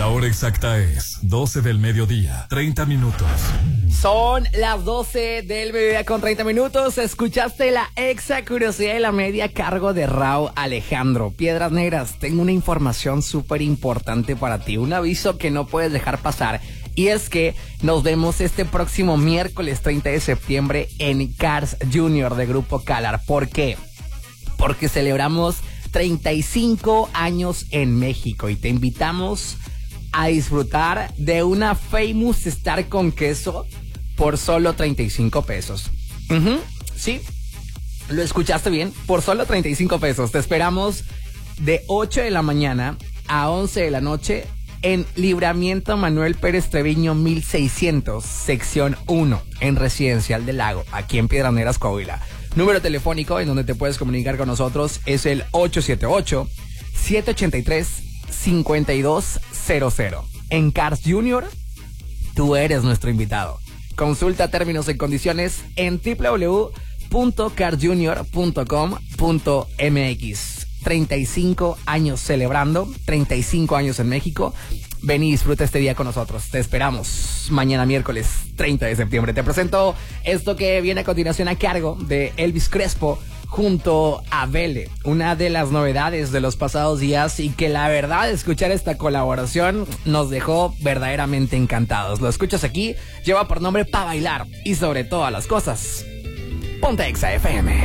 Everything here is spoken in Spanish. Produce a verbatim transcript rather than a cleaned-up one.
La hora exacta es doce del mediodía, treinta minutos. Son las doce del mediodía con treinta minutos. Escuchaste la exa curiosidad de la media a cargo de Rao Alejandro. Piedras Negras, tengo una información súper importante para ti. Un aviso que no puedes dejar pasar. Y es que nos vemos este próximo miércoles treinta de septiembre en Cars Junior de Grupo Calar. ¿Por qué? Porque celebramos treinta y cinco años en México y te invitamos a disfrutar de una Famous Star con queso por solo treinta y cinco pesos. Uh-huh, sí, lo escuchaste bien, por solo treinta y cinco pesos. Te esperamos de ocho de la mañana a once de la noche en Libramiento Manuel Pérez Treviño mil seiscientos, sección uno, en Residencial del Lago, aquí en Piedras Negras, Coahuila. Número telefónico en donde te puedes comunicar con nosotros es el ocho siete ocho, siete ocho tres, cinco dos cero cero. En Cars Junior, tú eres nuestro invitado. Consulta términos y condiciones en doble u doble u doble u punto cars junior punto com punto m x. treinta y cinco años celebrando, treinta y cinco años en México. Ven y disfruta este día con nosotros. Te esperamos mañana miércoles treinta de septiembre. Te presento esto que viene a continuación a cargo de Elvis Crespo junto a Vele, una de las novedades de los pasados días y que la verdad escuchar esta colaboración nos dejó verdaderamente encantados. Lo escuchas aquí, lleva por nombre Pa' Bailar y sobre todas las cosas, ponte Exa F M.